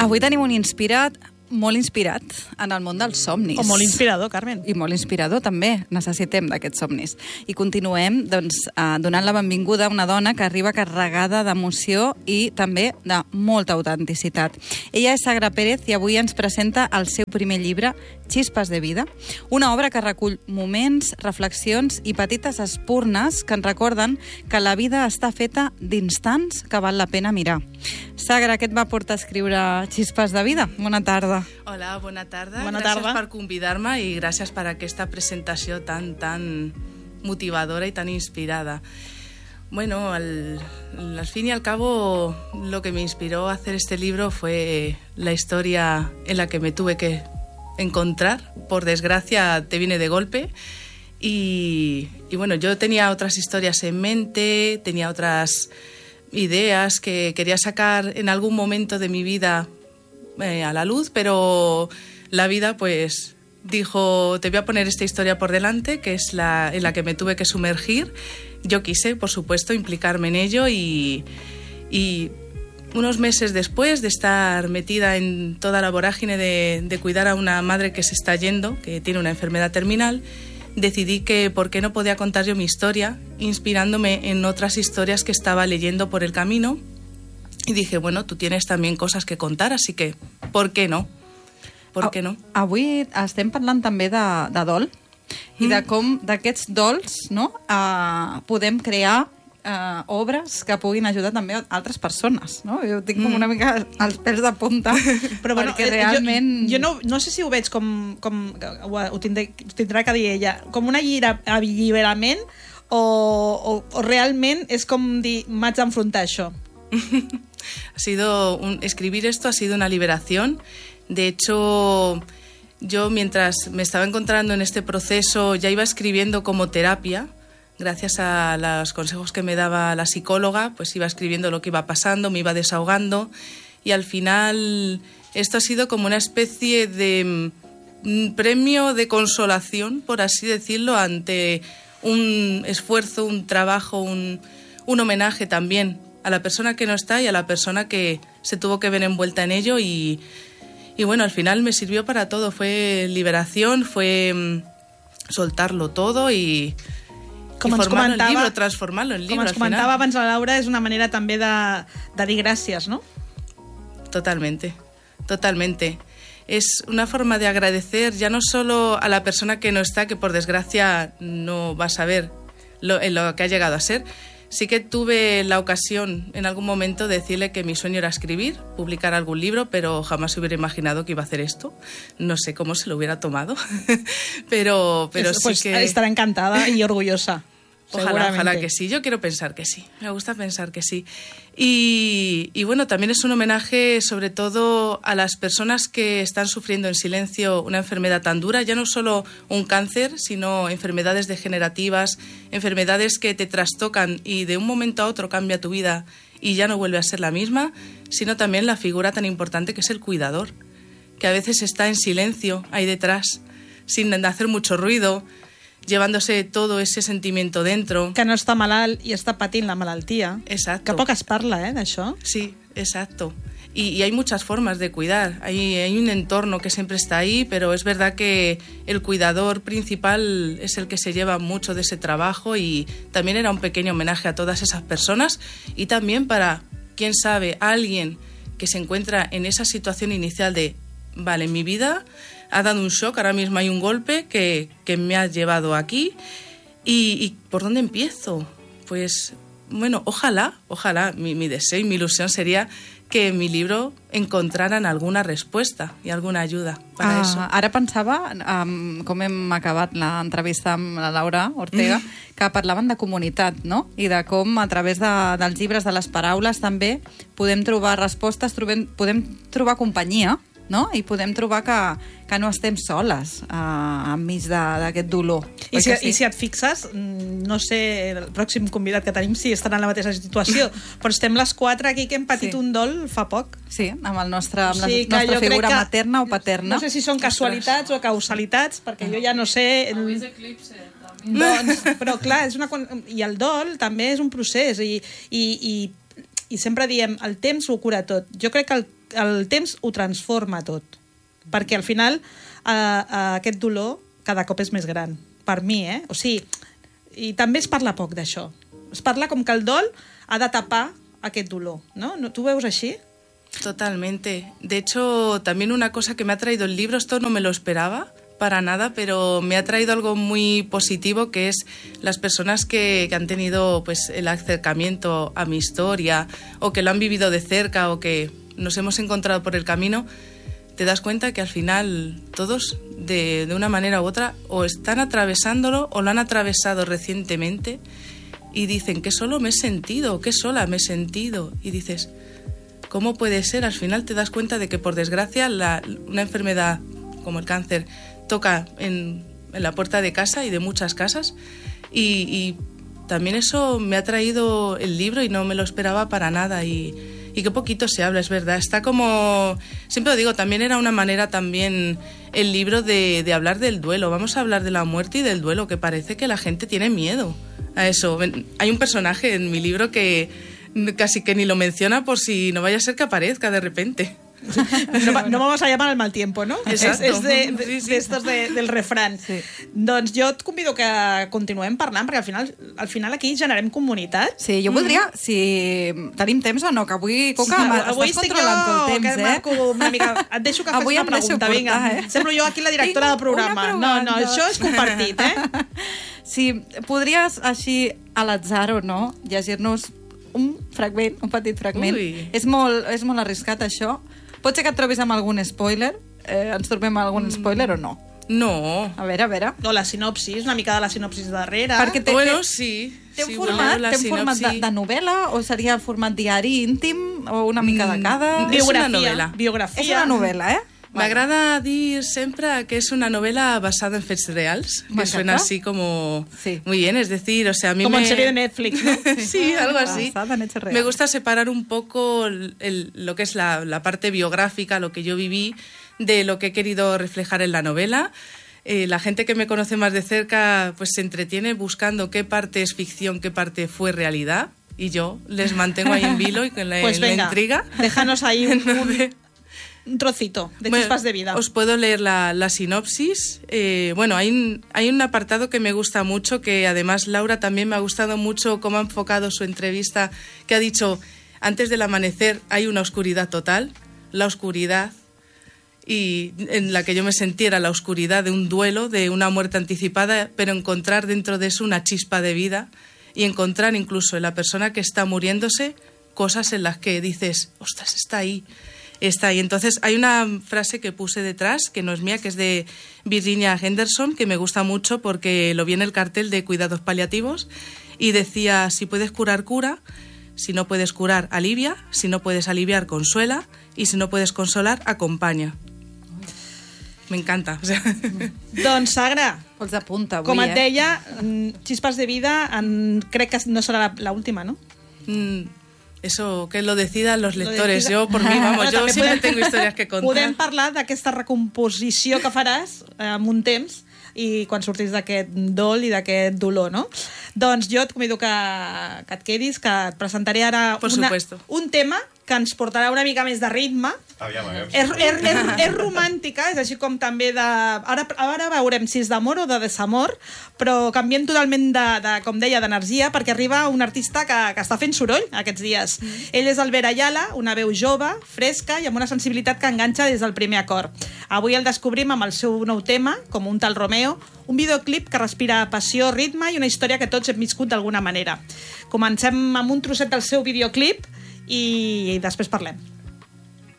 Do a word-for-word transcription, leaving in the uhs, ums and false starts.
Avui tenim un inspirat, molt inspirat en el món dels somnis. O molt inspirador, Carmen. I molt inspirador, també. Necessitem d'aquests somnis. I continuem doncs, eh, donant la benvinguda a una dona que arriba carregada d'emoció i també de molta autenticitat. Ella és Sagra Pérez i avui ens presenta el seu primer llibre, Xispes de vida, una obra que recull moments, reflexions i petites espurnes que ens recorden que la vida està feta d'instants que val la pena mirar. Sagra, què et va portar a escriure Xispes de vida? Bona tarda. Hola, bona tarda. Bona gràcies tarda. per convidar-me i gràcies per aquesta presentació tan, tan motivadora y tan inspirada. Bueno, al, al fin y al cabo, lo que me inspiró a hacer este libro fue la historia en la que me tuve que encontrar. Por desgracia, te viene de golpe. Y, y bueno, yo tenía otras historias en mente, tenía otras ideas que quería sacar en algún momento de mi vida eh, a la luz, pero la vida pues dijo, te voy a poner esta historia por delante, que es la en la que me tuve que sumergir. Yo quise, por supuesto, implicarme en ello y, y unos meses después de estar metida en toda la vorágine de, de cuidar a una madre que se está yendo, que tiene una enfermedad terminal, decidí que por qué no podía contar yo mi historia, inspirándome en otras historias que estaba leyendo por el camino. Y dije, bueno, tú tienes también cosas que contar, así que, ¿por qué no? ¿Por què no? Avui estem parlant també de, de dol mm. i de com d'aquests dols no, uh, podem crear uh, obres que puguin ajudar també a altres persones. No? Jo tinc com una mica els pèls de punta, però bueno, perquè realment... Jo, jo no, no sé si ho veig com... com ho, ho, tindré, ho tindrà que dir ella, com un alliberament o, o, o realment és com dir, m'haig d'enfrontar a això. Ha sido un, escribir esto ha sido una liberación. De hecho, yo mientras me estaba encontrando en este proceso ya iba escribiendo como terapia. Gracias a los consejos que me daba la psicóloga, pues iba escribiendo lo que iba pasando, me iba desahogando y al final esto ha sido como una especie de premio de consolación, por así decirlo, ante un esfuerzo, un trabajo, un, un homenaje también a la persona que no está y a la persona que se tuvo que ver envuelta en ello y, y bueno, al final me sirvió para todo. Fue liberación, fue um, soltarlo todo y, com i formarlo en llibre, transformarlo en llibre. Com ens comentava abans la Laura, és una manera també de, de dir gràcies, ¿no? Totalmente, totalmente. Es una forma de agradecer ya no solo a la persona que no está, que por desgracia no va a saber lo, en lo que ha llegado a ser. Sí que tuve la ocasión en algún momento de decirle que mi sueño era escribir, publicar algún libro, pero jamás se hubiera imaginado que iba a hacer esto. No sé cómo se lo hubiera tomado, pero, pero sí pues que... estará encantada y orgullosa. Ojalá, ojalá que sí. Yo quiero pensar que sí. Me gusta pensar que sí. Y, y bueno, también es un homenaje sobre todo a las personas que están sufriendo en silencio una enfermedad tan dura, ya no solo un cáncer, sino enfermedades degenerativas, enfermedades que te trastocan y de un momento a otro cambia tu vida y ya no vuelve a ser la misma, sino también la figura tan importante que es el cuidador, que a veces está en silencio ahí detrás, sin hacer mucho ruido, llevándose todo ese sentimiento dentro. Que no està malalt i està patint la malaltia. Exacto. Que poc es parla, eh, d'això. Sí, exacto. Y, y hay muchas formas de cuidar. Hay, hay un entorno que siempre está ahí, pero es verdad que el cuidador principal es el que se lleva mucho de ese trabajo y también era un pequeño homenaje a todas esas personas y también para, quién sabe, alguien que se encuentra en esa situación inicial de, vale, mi vida ha dado un shock, ahora mismo hay un golpe que, que me ha llevado aquí y, y ¿por dónde empiezo? Pues bueno, ojalá, ojalá, mi, mi deseo y mi ilusión sería que en mi libro encontraran alguna respuesta i alguna ajuda per a uh, eso. Ara pensava, um, com hem acabat l'entrevista amb la Laura Ortega, mm. que parlaven de comunitat, no? I de com a través de, dels llibres, de les paraules també, podem trobar respostes, trobem, podem trobar companyia, no? I podem trobar que, que no estem soles uh, enmig d'aquest dolor. I si, sí? I si et fixes, no sé el pròxim convidat que tenim si estarà en la mateixa situació, però estem les quatre aquí que hem patit sí. un dol fa poc. Sí, amb, el nostre, amb o sigui, la nostra figura que, materna o paterna. No sé si són casualitats o causalitats, perquè jo ja no sé... Avui és eclipse, també. Doncs, però clar, és una... i el dol també és un procés i, i, i i sempre diem, el temps ho cura tot. Jo crec que el, el temps ho transforma tot, perquè al final eh, eh, aquest dolor cada cop és més gran, per mi, eh? O sigui, i també es parla poc d'això. Es parla com que el dol ha de tapar aquest dolor, ¿no? ¿Tu veus així? Totalmente. De hecho, también una cosa que me ha traído el libro, esto no me lo esperaba para nada, pero me ha traído algo muy positivo, que es las personas que, que han tenido pues el acercamiento a mi historia, o que lo han vivido de cerca, o que nos hemos encontrado por el camino. Te das cuenta que al final todos, de, de una manera u otra, o están atravesándolo o lo han atravesado recientemente y dicen, qué solo me he sentido, qué sola me he sentido. Y dices, ¿cómo puede ser? Al final te das cuenta de que, por desgracia, la, una enfermedad como el cáncer toca en, en la puerta de casa y de muchas casas. Y, y también eso me ha traído el libro y no me lo esperaba para nada. Y... Y qué poquito se habla, es verdad. Está como... Siempre lo digo, también era una manera también el libro de, de hablar del duelo. Vamos a hablar de la muerte y del duelo, que parece que la gente tiene miedo a eso. Hay un personaje en mi libro que casi que ni lo menciona por si no vaya a ser que aparezca de repente. No, no vamos a llamar al mal tiempo, no? Exacto. És, és de, de, sí, sí. d'estos de, del refrán. Sí. Doncs jo et convido que continuem parlant, perquè al final, al final aquí generem comunitat. Sí, jo voldria, mm. si tenim temps o no, que avui, Coca, sí, avui estàs controlant jo, el temps, que eh? Marco, una mica, et deixo que avui facis una pregunta, portar, vinga. Eh? Semblo jo aquí la directora del programa. No, no, això és compartit, eh? Si podries, així, a l'atzar o no, llegir-nos un fragment, un petit fragment. Ui. És molt, és molt arriscat, això. Pot ser que et trobis amb algun spoiler? Eh, ens trobem amb algun spoiler o no? No. A veure, a veure. O la sinopsis, una mica de la sinopsis darrere. Perquè té, bueno, té, sí. Té un sí, format, bueno, té un format de, de novel·la o seria format diari íntim o una mica de cada? Mm, biografia. És una novel·la. Biografia. És una novel·la, eh? M'agrada dir sempre que es una novela basada en fets reals, que suena así como sí. muy bien, es decir, o sea, a mí como me... en serie de Netflix, ¿no? Sí, algo así. Basada en hechos reales. Me gusta separar un poco el, el, lo que es la, la parte biográfica, lo que yo viví, de lo que he querido reflejar en la novela. Eh, la gente que me conoce más de cerca pues se entretiene buscando qué parte es ficción, qué parte fue realidad, y yo les mantengo ahí en vilo y con la, pues venga, la intriga. Déjanos ahí un... un... un trocito de bueno, Chispas de Vida. Os puedo leer la, la sinopsis. Eh, bueno, hay un, hay un apartado que me gusta mucho, que además Laura también me ha gustado mucho cómo ha enfocado su entrevista, que ha dicho, antes del amanecer hay una oscuridad total, la oscuridad y en la que yo me sentiera la oscuridad de un duelo, de una muerte anticipada, pero encontrar dentro de eso una chispa de vida y encontrar incluso en la persona que está muriéndose cosas en las que dices, ostras, está ahí. Está ahí. Entonces hay una frase que puse detrás, que no es mía, que es de Virginia Henderson, que me gusta mucho porque lo vi en el cartel de cuidados paliativos y decía, si puedes curar, cura, si no puedes curar, alivia, si no puedes aliviar, consuela, y si no puedes consolar, acompaña. Me encanta. O sea. Doncs, Sagra, Pots de punta avui, com et eh? deia, Chispas de Vida en... crec que no serà l'última, no? Mm. Eso, que lo decidan los lectores. Lo decida... Yo, por mí, vamos, Però yo siempre podem... tengo historias que contar. Podem parlar d'aquesta recomposició que faràs eh, en un temps i quan surtis d'aquest dol i d'aquest dolor, no? Doncs jo et convido que, que et quedis, que et presentaré ara Por una, supuesto. un tema que ens portarà una mica més de ritme. Aviam, aviam. És, és, és, és romàntica, és així com també de... Ara, ara veurem si és d'amor o de desamor, però canviem totalment de, de com deia, d'energia, perquè arriba un artista que, que està fent soroll aquests dies. Mm. Ell és Albert Ayala, una veu jove, fresca i amb una sensibilitat que enganxa des del primer acord. Avui el descobrim amb el seu nou tema, com un tal Romeo, un videoclip que respira passió, ritme i una història que tots hem viscut d'alguna manera. Comencem amb un trosset del seu videoclip i després parlem.